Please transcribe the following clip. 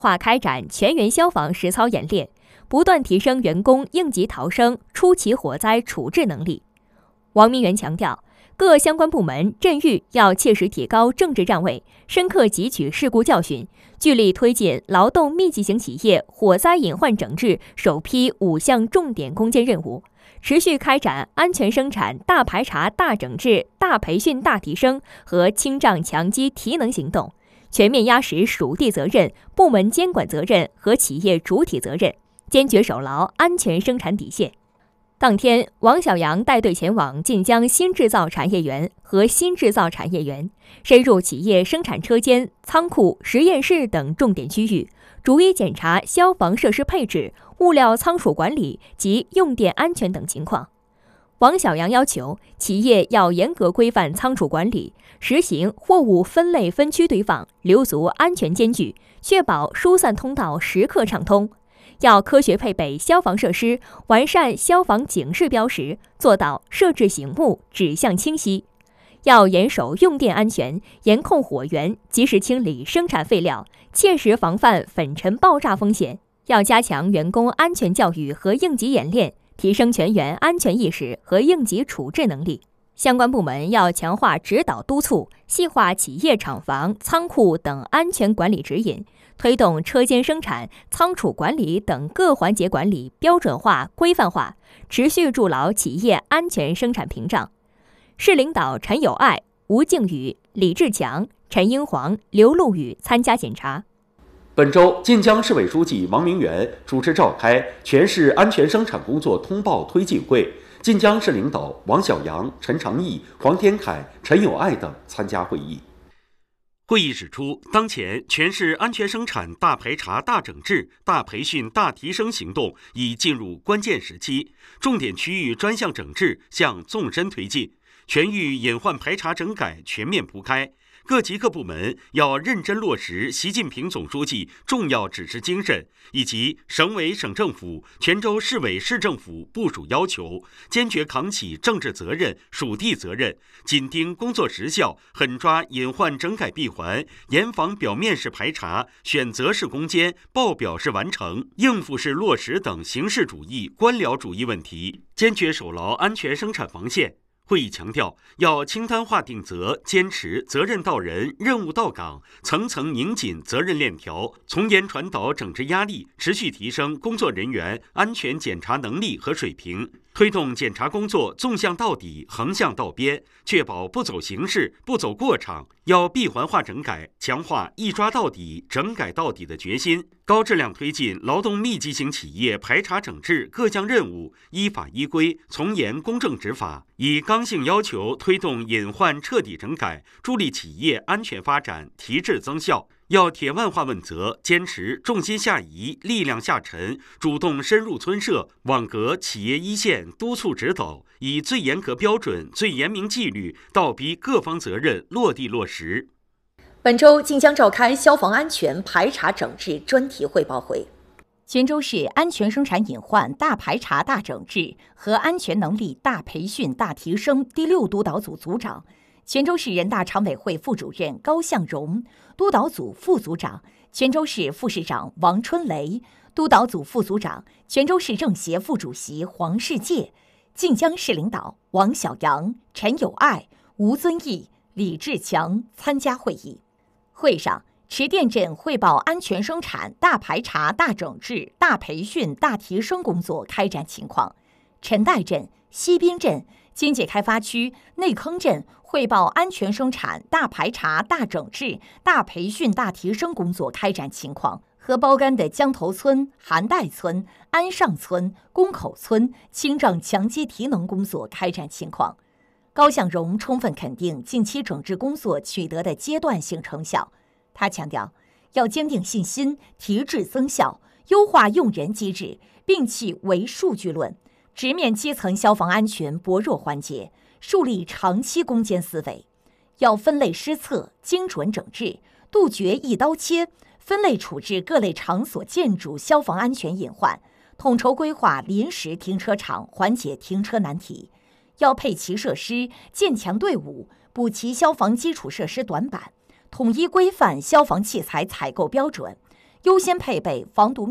化开展全员消防实操演练，不断提升员工应急逃生、出奇火灾处置能力。王明元强调，各相关部门镇域要切实提高政治站位，深刻汲取事故教训，聚力推进劳动密集型企业火灾隐患整治首批5项重点攻坚任务，持续开展安全生产大排查大整治大培训大提升和清障强基提能行动，全面压实属地责任、部门监管责任和企业主体责任，坚决守牢安全生产底线。当天，王晓阳带队前往晋江新制造产业园和新制造产业园，深入企业生产车间、仓库、实验室等重点区域，逐一检查消防设施配置、物料仓储管理及用电安全等情况。王晓阳要求企业要严格规范仓储管理，实行货物分类分区堆放，留足安全间距，确保疏散通道时刻畅通。要科学配备消防设施，完善消防警示标识，做到设置醒目、指向清晰。要严守用电安全，严控火源，及时清理生产废料，切实防范粉尘爆炸风险。要加强员工安全教育和应急演练，提升全员安全意识和应急处置能力。相关部门要强化指导督促，细化企业厂房、仓库等安全管理指引，推动车间生产、仓储管理等各环节管理标准化、规范化，持续筑牢企业安全生产屏障。市领导陈友爱、吴靖宇、李志强、陈英煌、刘路宇参加检查。 本周，晋江市委书记王明元主持召开全市安全生产工作通报推进会，晋江市领导王晓阳、陈长义、黄天凯、陈友爱等参加会议。 会议指出，当前全市安全生产大排查大整治大培训大提升行动已进入关键时期，重点区域专项整治向纵深推进，全域隐患排查整改全面铺开。各级各部门要认真落实习近平总书记重要指示精神以及省委省政府、泉州市委市政府部署要求，坚决扛起政治责任、属地责任，紧盯工作实效，狠抓隐患整改闭环，严防表面式排查、选择式攻坚、报表式完成、应付式落实等形式主义、官僚主义问题，坚决守牢安全生产防线。会议强调，要清单化定责，坚持责任到人、任务到岗，层层拧紧责任链条，从严传导整治压力，持续提升工作人员安全检查能力和水平，推动检查工作纵向到底、横向到边，确保不走形式、不走过场。要闭环化整改，强化一抓到底、整改到底的决心，高质量推进劳动密集型企业排查整治各项任务，依法依规、从严公正执法，以刚性要求推动隐患彻底整改，助力企业安全发展提质增效。要铁腕化问责，坚持重心下移、力量下沉，主动深入村社，网格企业一线，督促指导，以最严格标准、最严明纪律，倒逼各方责任落地落实。 本周晋江召开消防安全排查整治专题汇报会。 泉州市安全生产隐患大排查大整治和安全能力大培训大提升第6督导组组长，泉州市人大常委会副主任高向荣，督导组副组长泉州市副市长王春雷，督导组副组长泉州市政协副主席黄世界，晋江市领导王晓阳、陈友爱、吴尊义、李志强参加会议。会上，池店镇汇报安全生产大排查大整治大培训大提升工作开展情况；陈岱镇、西滨镇、经济开发区内坑镇汇报安全生产大排查大整治大培训大提升工作开展情况，和包干的江头村、韩岱村、安上村、宫口村清障强基提能工作开展情况。高向荣充分肯定近期整治工作取得的阶段性成效。他强调，要坚定信心，提质增效，优化用人机制，摒弃唯数据论，直面基层消防安全薄弱环节，树立长期攻坚思维。要分类施策，精准整治，杜绝一刀切，分类处置各类场所建筑消防安全隐患，统筹规划临时停车场，缓解停车难题。要配齐设施，建强队伍，补齐消防基础设施短板，统一规范消防器材采购标准。 优先配备防毒